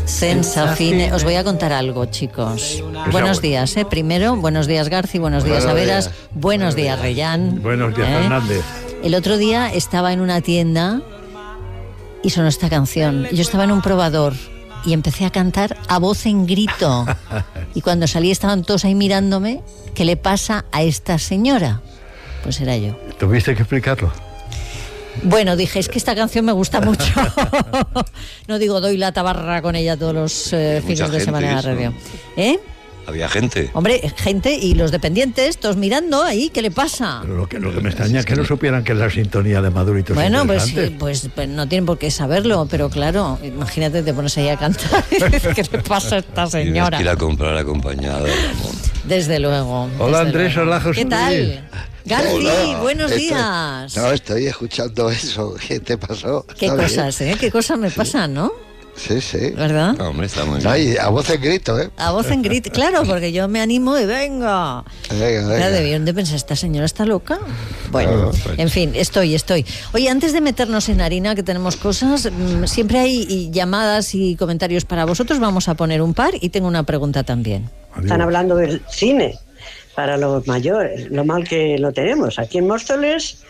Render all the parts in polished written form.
Sensacine. Os voy a contar algo, chicos. Buenos días, primero, buenos días, Garci, buenos días, Averas, buenos días, Reyán. Buenos días, Fernández. El otro día estaba en una tienda y sonó esta canción. Yo estaba en un probador y empecé a cantar a voz en grito. Y cuando salí estaban todos ahí mirándome. ¿Qué le pasa a esta señora? Pues era yo. ¿Tuviste que explicarlo? Bueno, dije, es que esta canción me gusta mucho. No digo, doy la tabarra con ella todos los fines de semana en la radio. Había gente. Hombre, gente y los dependientes, todos mirando ahí, ¿qué le pasa? Pero lo que me extraña es que no supieran que es la sintonía de Madurito. Bueno, pues no tienen por qué saberlo, pero claro, imagínate, te pones ahí a cantar y dices, ¿qué le pasa a esta señora? Tienes que ir a comprar acompañada. Desde luego. Hola, Andrés, hola, José. ¿Qué tal? Garci, hola. Buenos días. No, estoy escuchando eso. ¿Qué te pasó? Qué cosas, ¿Qué cosas me pasan, ¿no? Sí, sí. ¿Verdad? No, hombre, está muy No, bien. y a voz en grito, A voz en grito, claro, porque yo me animo y venga. Claro, debieron de pensar, ¿esta señora está loca? Bueno, en fin, estoy. Oye, antes de meternos en harina, que tenemos cosas, siempre hay llamadas y comentarios para vosotros, vamos a poner un par y tengo una pregunta también. Están hablando del cine para los mayores, lo mal que lo tenemos. Aquí en Móstoles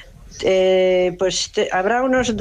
habrá unos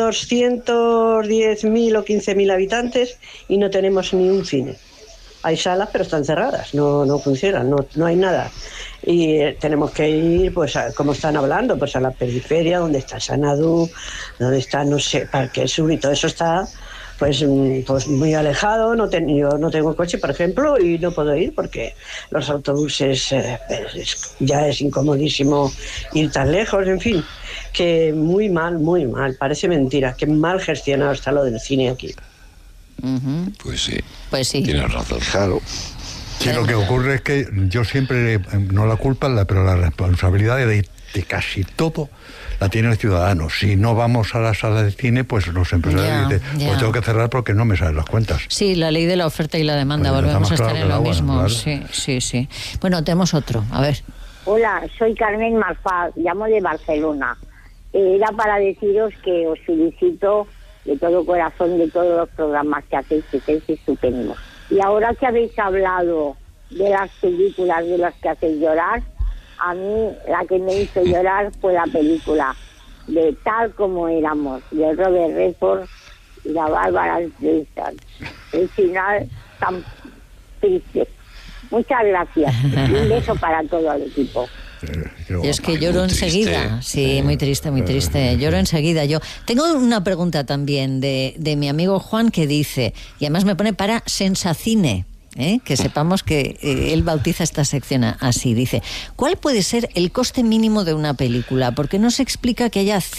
210.000 o 15.000 habitantes y no tenemos ni un cine. Hay salas, pero están cerradas, no funcionan, no hay nada. Y tenemos que ir, pues, como están hablando, pues a la periferia, donde está Sanadú, donde está, no sé, Parque Sur y todo eso está... Pues muy alejado, yo no tengo coche, por ejemplo, y no puedo ir porque los autobuses ya es incomodísimo ir tan lejos, en fin, que muy mal, parece mentira, que mal gestionado está lo del cine aquí. Uh-huh. Pues sí. Tienes razón. Claro. Sí, lo que ocurre es que yo siempre, no la culpa, pero la responsabilidad de casi todo la tiene el ciudadano. Si no vamos a la sala de cine, pues los empresarios dicen, pues tengo que cerrar porque no me salen las cuentas. Sí, la ley de la oferta y la demanda, pues volvemos a estar en lo mismo. Claro. Sí. Bueno, tenemos otro, a ver. Hola, soy Carmen Marfal, llamo de Barcelona. Era para deciros que os felicito de todo corazón de todos los programas que hacéis, que sois estupendos. Y ahora que habéis hablado de las películas de las que hacéis llorar, a mí la que me hizo llorar fue la película de Tal como éramos, de Robert Redford y la Bárbara Streisand. El final tan triste. Muchas gracias. Un beso para todo el equipo. Yo es que lloro enseguida. Sí, muy triste. Lloro enseguida. Yo tengo una pregunta también de mi amigo Juan, que dice, y además me pone para Sensacine, que sepamos que él bautiza esta sección así. Dice, ¿cuál puede ser el coste mínimo de una película? Porque no se explica que haya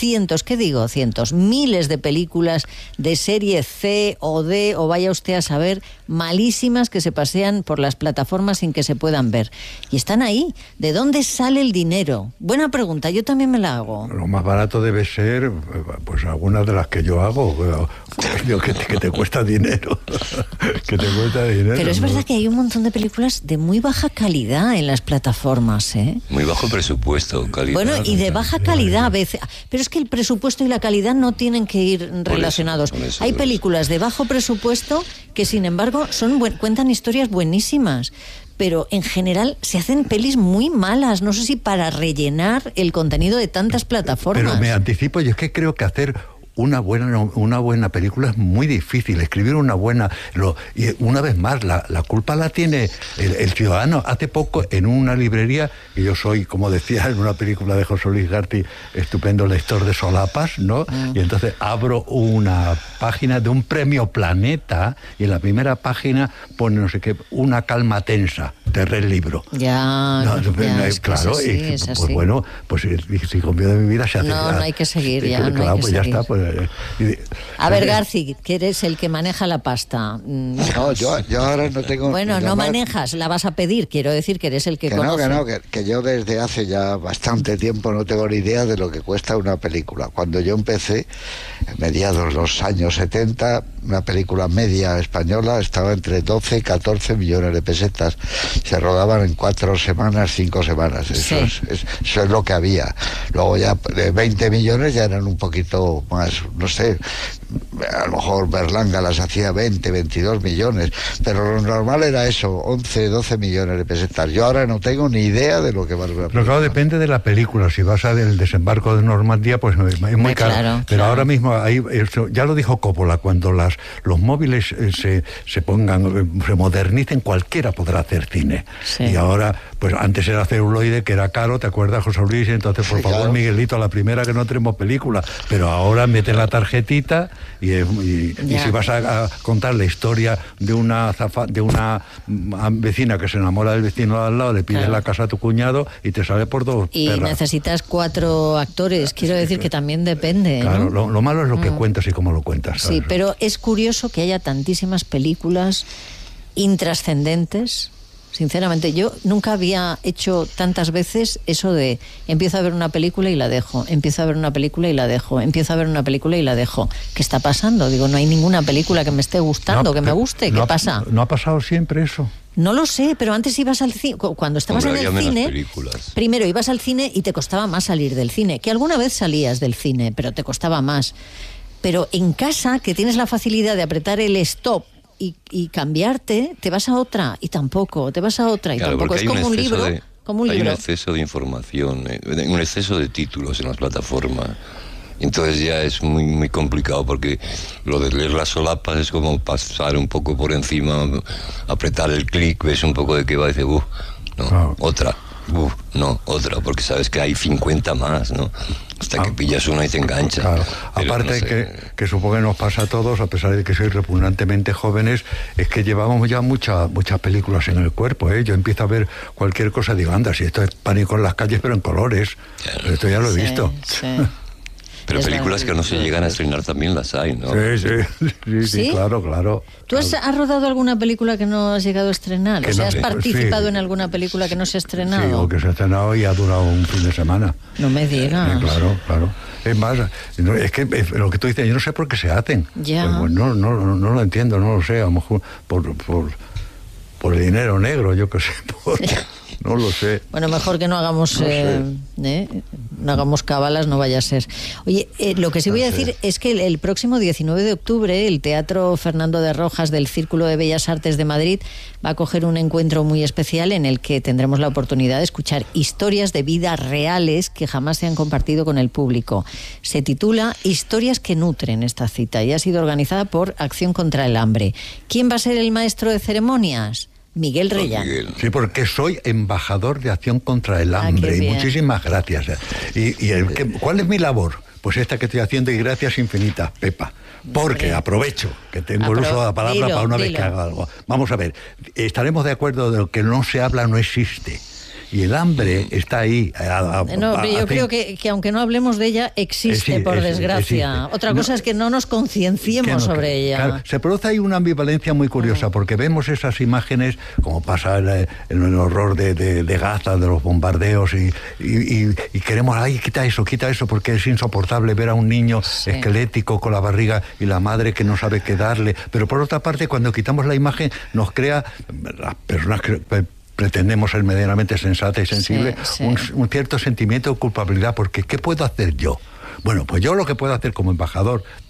miles de películas de serie C o D, o vaya usted a saber, malísimas, que se pasean por las plataformas sin que se puedan ver. Y están ahí. ¿De dónde sale el dinero? Buena pregunta, yo también me la hago. Lo más barato debe ser, pues algunas de las que yo hago, que te cuesta dinero. Que te cuesta dinero. Pero es verdad que hay un montón de películas de muy baja calidad en las plataformas, Muy bajo presupuesto, calidad. Bueno, y de baja calidad a veces. Pero es que el presupuesto y la calidad no tienen que ir relacionados. Hay películas de bajo presupuesto que, sin embargo, cuentan historias buenísimas. Pero en general se hacen pelis muy malas, no sé si para rellenar el contenido de tantas plataformas. Pero me anticipo, yo es que creo que hacer una buena película es muy difícil. Escribir una buena... y una vez más, la culpa la tiene el ciudadano. Hace poco, en una librería, que yo soy, como decía en una película de José Luis García, estupendo lector de solapas, ¿no? Y entonces abro una página de un premio Planeta, y en la primera página pone, no sé qué, Una calma tensa, de Red Libro. Claro, pues bueno, pues si confío de mi vida se hace... No hay que seguir ya, claro, pues ya está, pues... A ver, Garci, que eres el que maneja la pasta. No, yo ahora no tengo... Bueno, no manejas, la vas a pedir, quiero decir que eres el que conoce. Que yo desde hace ya bastante tiempo no tengo ni idea de lo que cuesta una película. Cuando yo empecé, a mediados de los años 70, una película media española estaba entre 12 y 14 millones de pesetas. Se rodaban en 4 semanas, 5 semanas. Eso es lo que había. Luego ya de 20 millones ya eran un poquito más, no sé, a lo mejor Berlanga las hacía 20, 22 millones, pero lo normal era eso, 11, 12 millones de pesetas. Yo ahora no tengo ni idea de lo que vale una película. Pero claro, depende de la película. Si vas a ver el desembarco de Normandía, pues es muy caro. Claro, pero ahora mismo, ya lo dijo Coppola, cuando los móviles se pongan, se modernicen, cualquiera podrá hacer cine. Sí. Y ahora, pues antes era celuloide, que era caro, ¿te acuerdas, José Luis? Entonces, por favor, claro, Miguelito, a la primera que no tenemos película. Pero ahora meten la tarjetita y si vas a contar la historia de una vecina que se enamora del vecino de al lado, le pides la casa a tu cuñado y te sale por 2 y perras. Necesitas 4 actores, quiero decir que también depende, claro, ¿no? Lo malo es lo que cuentas y cómo lo cuentas, ¿sabes? Sí, pero es curioso que haya tantísimas películas intrascendentes. Sinceramente, yo nunca había hecho tantas veces eso de empiezo a ver una película y la dejo, empiezo a ver una película y la dejo, empiezo a ver una película y la dejo. ¿Qué está pasando? Digo, no hay ninguna película que me esté gustando, que me guste. ¿Qué pasa? ¿No ha pasado siempre eso? No lo sé, pero antes ibas al cine, cuando estabas en el cine, primero ibas al cine y te costaba más salir del cine, que alguna vez salías del cine, pero te costaba más. Pero en casa, que tienes la facilidad de apretar el stop y cambiarte, te vas a otra y tampoco, te vas a otra y tampoco. Es como un libro. Hay un exceso de información, un exceso de títulos en las plataformas. Entonces ya es muy, muy complicado, porque lo de leer las solapas es como pasar un poco por encima, apretar el clic, ves un poco de qué va y dices, otra. Otra, porque sabes que hay 50 más, ¿no? Hasta que pillas una y te engancha. Claro. Aparte, no sé, que supongo que nos pasa a todos, a pesar de que sois repugnantemente jóvenes, es que llevamos ya muchas películas en el cuerpo, ¿eh? Yo empiezo a ver cualquier cosa, digo, anda, si esto es Pánico en las calles, pero en colores. Pero esto ya lo he visto. Sí. Pero películas que no se llegan a estrenar también las hay, ¿no? Sí, claro. ¿Tú has rodado alguna película que no has llegado a estrenar? O sea, ¿has participado en alguna película que no se ha estrenado? Sí, o que se ha estrenado y ha durado un fin de semana. No me digas. Claro. Es más, es que lo que tú dices, yo no sé por qué se hacen. Ya. Pues, no lo entiendo, no lo sé, a lo mejor por el dinero negro, yo qué sé, no lo sé. Bueno, mejor que no hagamos no hagamos cábalas, no vaya a ser. Oye, lo que sí voy a decir es que el próximo 19 de octubre el Teatro Fernando de Rojas del Círculo de Bellas Artes de Madrid va a acoger un encuentro muy especial en el que tendremos la oportunidad de escuchar historias de vidas reales que jamás se han compartido con el público. Se titula Historias que nutren esta cita y ha sido organizada por Acción contra el Hambre. ¿Quién va a ser el maestro de ceremonias? Miguel Reyán. Sí, porque soy embajador de Acción contra el Hambre y muchísimas gracias. ¿Cuál es mi labor? Pues esta que estoy haciendo, y gracias infinitas, Pepa. Porque aprovecho que tengo el uso de la palabra para una vez que haga algo. Vamos a ver, estaremos de acuerdo de lo que no se habla no existe. Y el hambre está ahí. Yo creo que aunque no hablemos de ella, existe, por desgracia. Existe. Otra cosa es que no nos concienciemos sobre ella. Claro, se produce ahí una ambivalencia muy curiosa, porque vemos esas imágenes, como pasa en el horror de Gaza, de los bombardeos, y queremos, quita eso, porque es insoportable ver a un niño esquelético con la barriga y la madre que no sabe qué darle. Pero por otra parte, cuando quitamos la imagen, nos crea, las personas que pretendemos ser medianamente sensata y sensible, un cierto sentimiento de culpabilidad, porque ¿qué puedo hacer yo? Bueno, pues yo lo que puedo hacer como embajador